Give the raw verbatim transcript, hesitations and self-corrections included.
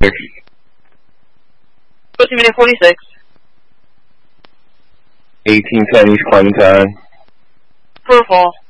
Pussy minute forty-six. eighteen ten East Clementine. Purple.